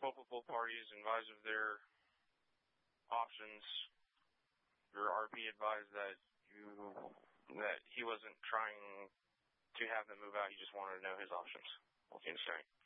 culpable parties advised of their options. Your RP advised that he wasn't trying to have them move out. He just wanted to know his options. What can you say?